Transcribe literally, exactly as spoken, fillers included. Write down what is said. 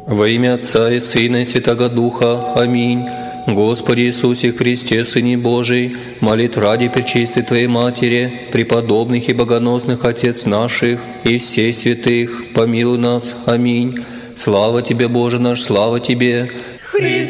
Во имя Отца и Сына и Святого Духа. Аминь. Господи Иисусе Христе, Сыне Божий, молит ради Пречистой Твоей Матери, преподобных и богоносных Отец наших и всех святых, помилуй нас. Аминь. Слава Тебе, Боже наш, слава Тебе. Христос.